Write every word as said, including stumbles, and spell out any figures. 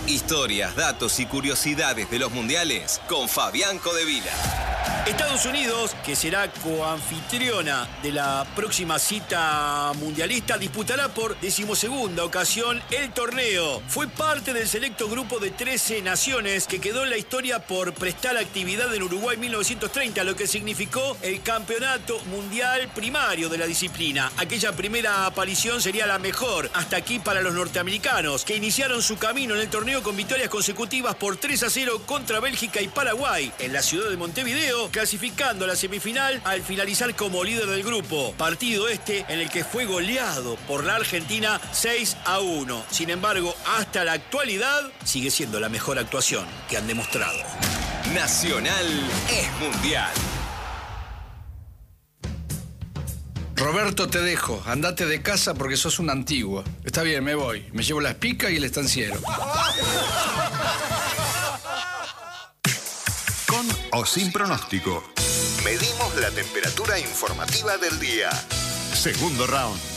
Historias, datos y curiosidades de los mundiales con Fabián Codevila. Estados Unidos, que será coanfitriona de la próxima cita mundialista, disputará por decimosegunda ocasión el torneo. Fue parte del selecto grupo de trece naciones que quedó en la historia por prestar actividad en Uruguay en mil novecientos treinta, lo que significó el campeonato mundial primario de la disciplina. Aquella primera aparición sería la mejor hasta aquí para los norteamericanos, que iniciaron su camino en el torneo con victorias consecutivas por tres a cero contra Bélgica y Paraguay en la ciudad de Montevideo, clasificando a la semifinal al finalizar como líder del grupo. Partido este en el que fue goleado por la Argentina seis a uno. Sin embargo, hasta la actualidad sigue siendo la mejor actuación que han demostrado. Nacional es mundial. Roberto, te dejo. Andate de casa porque sos un antiguo. Está bien, me voy. Me llevo las picas y el estanciero. Con o sin pronóstico. Medimos la temperatura informativa del día. Segundo round.